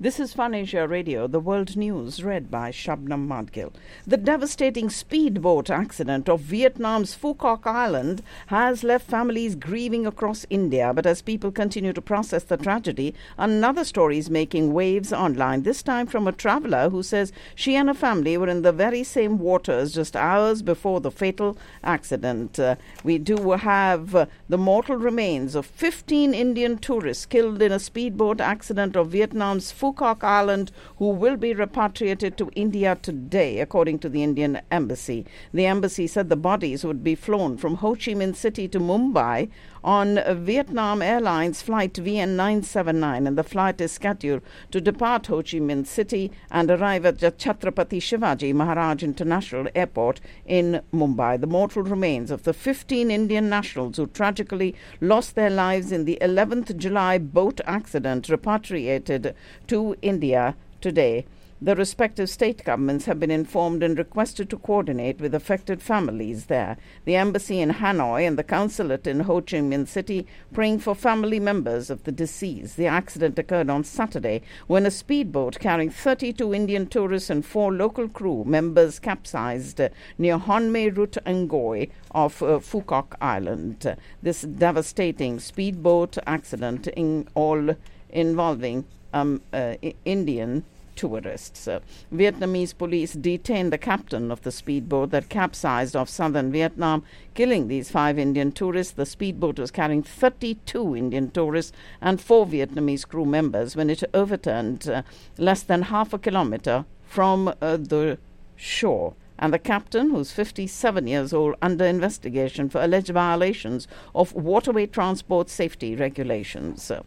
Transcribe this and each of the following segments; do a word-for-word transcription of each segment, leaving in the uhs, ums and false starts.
This is Fun Asia Radio, the world news read by Shabnam Madgil. The devastating speedboat accident off Vietnam's Phu Quoc Island has left families grieving across India. But as people continue to process the tragedy, another story is making waves online, this time from a traveller who says she and her family were in the very same waters just hours before the fatal accident. Uh, we do have uh, the mortal remains of fifteen Indian tourists killed in a speedboat accident of Vietnam's Phu Quoc Island, who will be repatriated to India today, according to the Indian embassy. The embassy said the bodies would be flown from Ho Chi Minh City to Mumbai on Vietnam Airlines flight V N nine seven nine, and the flight is scheduled to depart Ho Chi Minh City and arrive at Chhatrapati Shivaji Maharaj International Airport in Mumbai. The mortal remains of the fifteen Indian nationals who tragically lost their lives in the eleventh of July boat accident repatriated to India today. The respective state governments have been informed and requested to coordinate with affected families there. The embassy in Hanoi and the consulate in Ho Chi Minh City praying for family members of the deceased. The accident occurred on Saturday when a speedboat carrying thirty-two Indian tourists and four local crew members capsized uh, near Honmei Rut Angoi of uh, Phu Quoc Island. Uh, this devastating speedboat accident in all involving um, uh, I- Indian tourists. Uh, Vietnamese police detained the captain of the speedboat that capsized off southern Vietnam, killing these five Indian tourists. The speedboat was carrying thirty-two Indian tourists and four Vietnamese crew members when it overturned uh, less than half a kilometer from uh, the shore. And the captain, who's fifty-seven years old, under investigation for alleged violations of waterway transport safety regulations. Uh,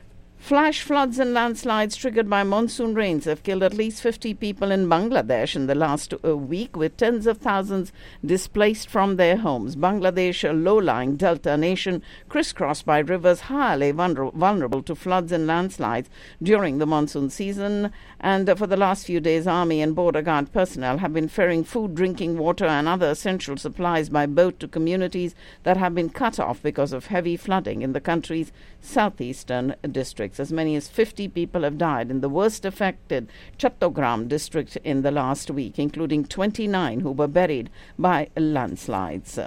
Flash floods and landslides triggered by monsoon rains have killed at least fifty people in Bangladesh in the last uh, week, with tens of thousands displaced from their homes. Bangladesh, a low-lying delta nation crisscrossed by rivers, highly vulner- vulnerable to floods and landslides during the monsoon season. And uh, for the last few days, Army and Border Guard personnel have been ferrying food, drinking water and other essential supplies by boat to communities that have been cut off because of heavy flooding in the country's southeastern districts. As many as fifty people have died in the worst affected Chattogram district in the last week, including twenty-nine who were buried by landslides.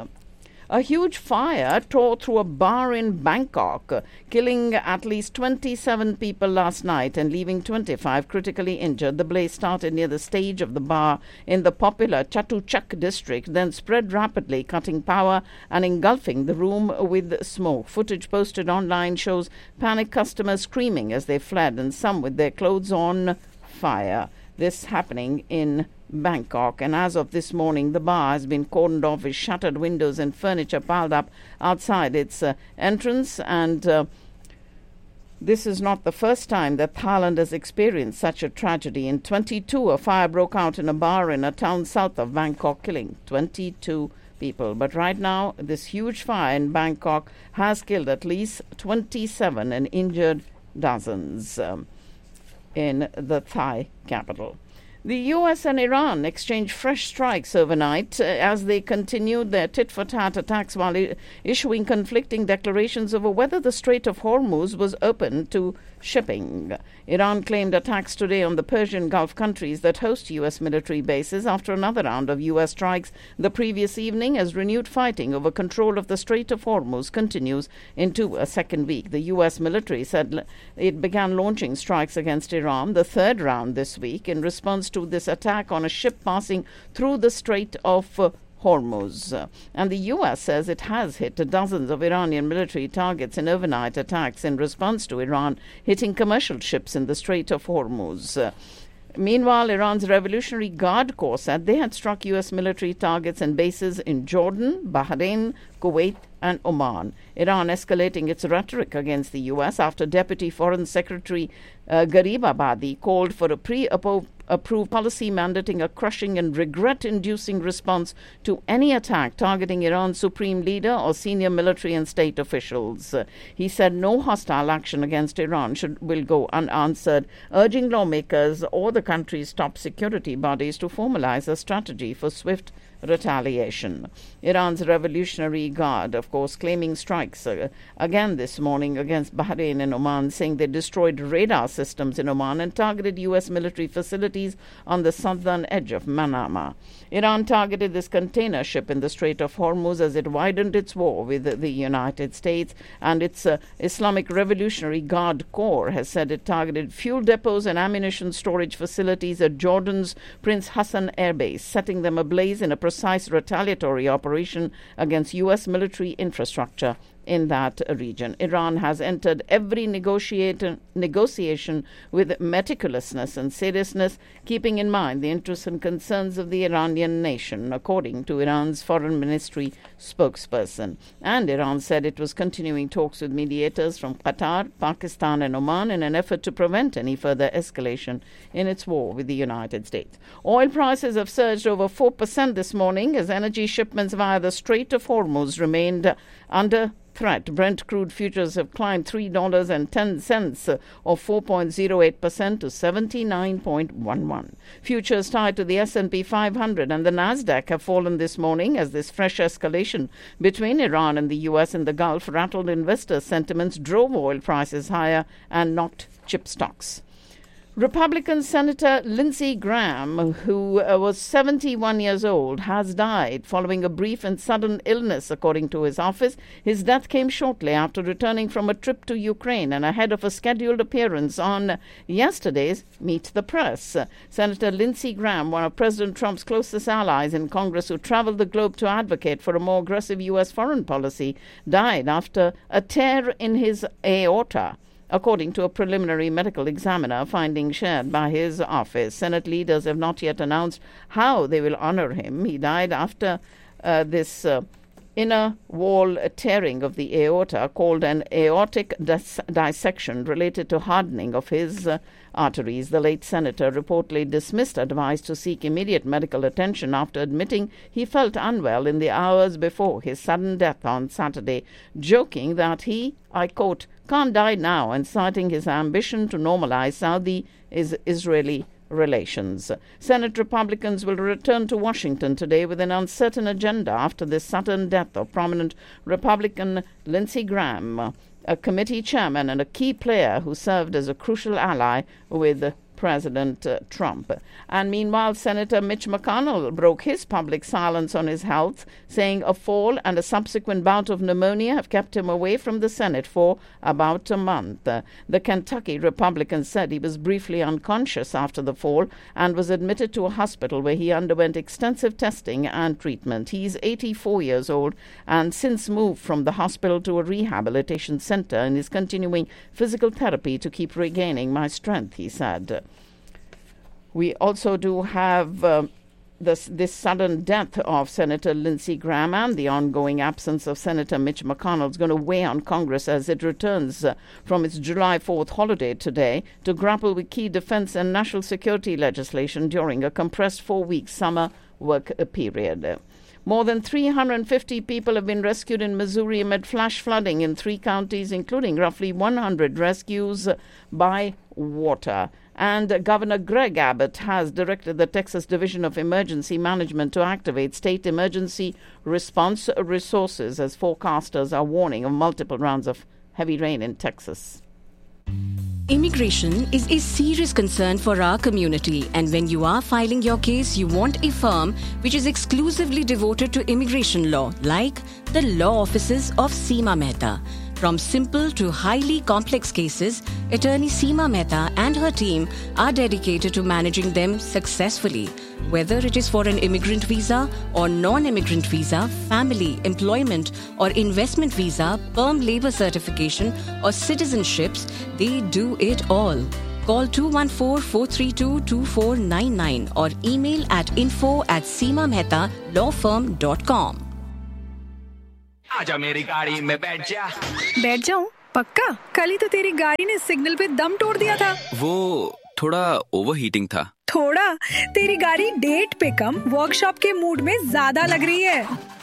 A huge fire tore through a bar in Bangkok, uh, killing at least twenty-seven people last night and leaving twenty-five critically injured. The blaze started near the stage of the bar in the popular Chatuchak district, then spread rapidly, cutting power and engulfing the room with smoke. Footage posted online shows panicked customers screaming as they fled, and some with their clothes on fire. This happening in Bangkok, and as of this morning, the bar has been cordoned off with shuttered windows and furniture piled up outside its uh, entrance. And uh, this is not the first time that Thailand has experienced such a tragedy. In twenty-two, a fire broke out in a bar in a town south of Bangkok, killing twenty-two people. But right now, this huge fire in Bangkok has killed at least twenty-seven and injured dozens um, in the Thai capital. The U S and Iran exchanged fresh strikes overnight uh, as they continued their tit-for-tat attacks while I- issuing conflicting declarations over whether the Strait of Hormuz was open to shipping. Iran claimed attacks today on the Persian Gulf countries that host U S military bases after another round of U S strikes the previous evening, as renewed fighting over control of the Strait of Hormuz continues into a second week. The U S military said l- it began launching strikes against Iran, the third round this week, in response to this attack on a ship passing through the Strait of uh, Hormuz. Uh, and the U S says it has hit dozens of Iranian military targets in overnight attacks in response to Iran hitting commercial ships in the Strait of Hormuz. Uh, Meanwhile, Iran's Revolutionary Guard Corps said they had struck U S military targets and bases in Jordan, Bahrain, Kuwait, and Oman. Iran escalating its rhetoric against the U S after Deputy Foreign Secretary uh, Garibabadi called for a pre-approved policy mandating a crushing and regret-inducing response to any attack targeting Iran's supreme leader or senior military and state officials. Uh, he said no hostile action against Iran should will go unanswered, urging lawmakers or the country's top security bodies to formalize a strategy for swift retaliation. Iran's Revolutionary Guard, of course, claiming strikes uh, again this morning against Bahrain and Oman, saying they destroyed radar systems in Oman and targeted U S military facilities on the southern edge of Manama. Iran targeted this container ship in the Strait of Hormuz as it widened its war with the United States, and its uh, Islamic Revolutionary Guard Corps has said it targeted fuel depots and ammunition storage facilities at Jordan's Prince Hassan Air Base, setting them ablaze in a precise retaliatory operation against U S military infrastructure in that region. Iran has entered every negotiate, negotiation with meticulousness and seriousness, keeping in mind the interests and concerns of the Iranian nation, according to Iran's foreign ministry spokesperson. And Iran said it was continuing talks with mediators from Qatar, Pakistan and Oman in an effort to prevent any further escalation in its war with the United States. Oil prices have surged over four percent this morning as energy shipments via the Strait of Hormuz remained under threat. Brent crude futures have climbed three dollars and ten cents or four point zero eight percent to seventy-nine point one one. Futures tied to the S and P five hundred and the Nasdaq have fallen this morning as this fresh escalation between Iran and the U S in the Gulf rattled investor sentiments, drove oil prices higher and knocked chip stocks. Republican Senator Lindsey Graham, who uh, was seventy-one years old, has died following a brief and sudden illness, according to his office. His death came shortly after returning from a trip to Ukraine and ahead of a scheduled appearance on yesterday's Meet the Press. Uh, Senator Lindsey Graham, one of President Trump's closest allies in Congress who traveled the globe to advocate for a more aggressive U S foreign policy, died after a tear in his aorta, according to a preliminary medical examiner finding shared by his office. Senate leaders have not yet announced how they will honor him. He died after uh, this uh, inner wall tearing of the aorta, called an aortic dis- dissection, related to hardening of his uh, arteries. The late senator reportedly dismissed advice to seek immediate medical attention after admitting he felt unwell in the hours before his sudden death on Saturday, joking that he, I quote, can't die now, and citing his ambition to normalize Saudi-Israeli relations. Senate Republicans will return to Washington today with an uncertain agenda after the sudden death of prominent Republican Lindsey Graham, a committee chairman and a key player who served as a crucial ally with President uh, Trump. And meanwhile, Senator Mitch McConnell broke his public silence on his health, saying a fall and a subsequent bout of pneumonia have kept him away from the Senate for about a month. Uh, the Kentucky Republican said he was briefly unconscious after the fall and was admitted to a hospital where he underwent extensive testing and treatment. He's eighty-four years old and since moved from the hospital to a rehabilitation center and is continuing physical therapy to keep regaining my strength, he said. We also do have uh, this, this sudden death of Senator Lindsey Graham and the ongoing absence of Senator Mitch McConnell is going to weigh on Congress as it returns uh, from its July fourth holiday today to grapple with key defense and national security legislation during a compressed four-week summer work uh, period. More than three hundred fifty people have been rescued in Missouri amid flash flooding in three counties, including roughly one hundred rescues by water. And Governor Greg Abbott has directed the Texas Division of Emergency Management to activate state emergency response resources as forecasters are warning of multiple rounds of heavy rain in Texas. Immigration is a serious concern for our community, and when you are filing your case, you want a firm which is exclusively devoted to immigration law, like the law offices of Seema Mehta. From simple to highly complex cases, attorney Seema Mehta and her team are dedicated to managing them successfully. Whether it is for an immigrant visa or non-immigrant visa, family, employment or investment visa, perm labor certification or citizenships, they do it all. Call two one four, four three two, two four nine nine or email at info at seema mehta law firm dot com. आजा मेरी गाड़ी में बैठ जा बैठ जाऊं पक्का कल ही तो तेरी गाड़ी ने सिग्नल पे दम तोड़ दिया था वो थोड़ा ओवरहीटिंग था थोड़ा तेरी गाड़ी डेट पे कम वर्कशॉप के मूड में ज्यादा लग रही है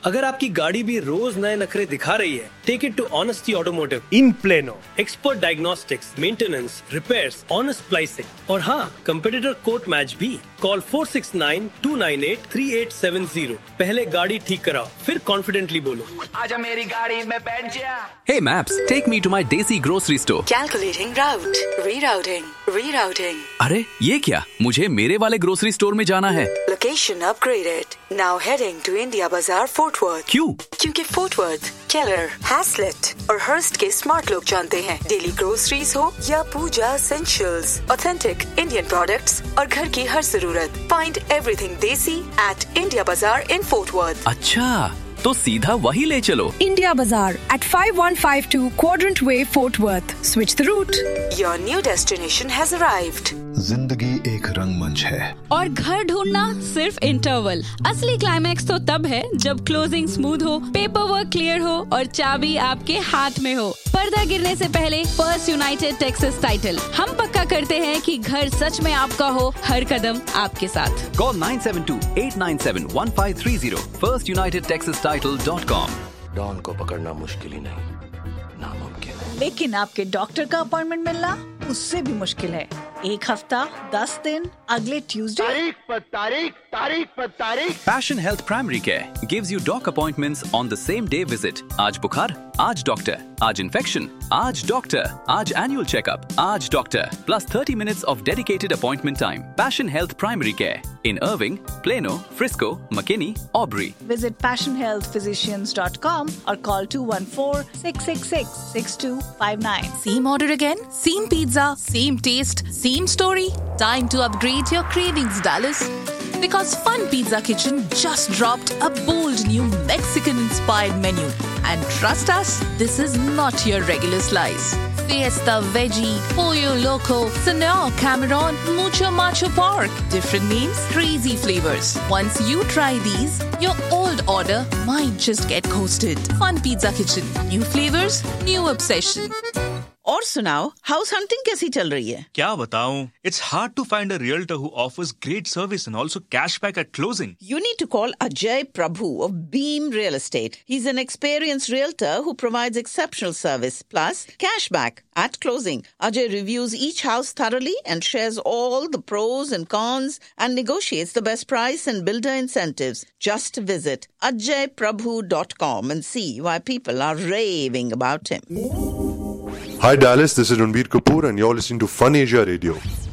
अगर आपकी गाड़ी भी रोज नए नखरे दिखा रही है, take it to honesty automotive in Plano. Expert diagnostics, maintenance, repairs, honest pricing और हाँ, कंपेटिटर कोट मैच भी। Call four six nine to nine eight three eight seven zero. पहले गाड़ी ठीक कराओ, फिर कॉन्फिडेंटली बोलो, आजा मेरी गाड़ी में बैठ जा। Hey Maps, take me to my Desi grocery store. Calculating route. Rerouting. Rerouting. अरे ये क्या? मुझे मेरे वाले ग्रोसरी स्टोर में जाना है। Location upgraded. Now heading to India Bazaar, Fort Worth. क्यों? क्योंकि Fort Worth, Keller, Haslett और Hearst के स्मार्ट लोग जानते हैं। डेली ग्रोसरीज हो या पूजा essentials, authentic Indian products और घर की हर जरूरत। Find everything Desi at India Bazaar in Fort Worth. अच्छा, तो सीधा वही ले चलो। India Bazaar at five one five two Quadrant Way, Fort Worth. Switch the route. Your new destination has arrived. जिंदगी एक रंगमंच है और घर ढूंढना सिर्फ इंटरवल। असली क्लाइमैक्स तो तब है जब क्लोजिंग स्मूथ हो, पेपर वर्क क्लियर हो और चाबी आपके हाथ में हो। पर्दा गिरने से पहले फर्स्ट यूनाइटेड टेक्सास टाइटल। हम पक्का करते हैं कि घर सच में आपका हो, हर कदम आपके साथ। Call nine seven two eight nine seven one five three zero. first united texas title dot com. Don को पकड़ना मुश्किल ही नहीं, नामुमकिन है। लेकिन आपके डॉक्टर का अपॉइंटमेंट मिलना उससे भी मुश्किल है। एक हफ्ता, दस दिन, अगले ट्यूसडे। तारीख पर तारीख, तारीख पर तारीख। Passion Health Primary Care gives you doc appointments on the same day visit. आज बुखार, आज डॉक्टर, आज infection, आज डॉक्टर, आज annual checkup, आज doctor, plus thirty minutes of dedicated appointment time. Passion Health Primary Care in Irving, Plano, Frisco, McKinney, Aubrey. Visit passion health physicians dot com or call two one four six six six six two five nine. Same order again? Same pizza, same taste, same story? Time to upgrade your cravings, Dallas. Because Fun Pizza Kitchen just dropped a bold new Mexican-inspired menu. And trust us, this is not your regular slice. Fiesta Veggie, Pollo Loco, Senor Cameron, Mucho Macho Pork. Different names, crazy flavors. Once you try these, your old order might just get ghosted. Fun Pizza Kitchen. New flavors, new obsession. और सुनाओ, house hunting कैसी चल रही है? क्या बताऊं? It's hard to find a realtor who offers great service and also cashback at closing. You need to call Ajay Prabhu of Beam Real Estate. He's an experienced realtor who provides exceptional service plus cashback at closing. Ajay reviews each house thoroughly and shares all the pros and cons and negotiates the best price and builder incentives. Just visit ajay prabhu dot com and see why people are raving about him. Hi Dallas, this is Ranbir Kapoor and you're listening to Fun Asia Radio.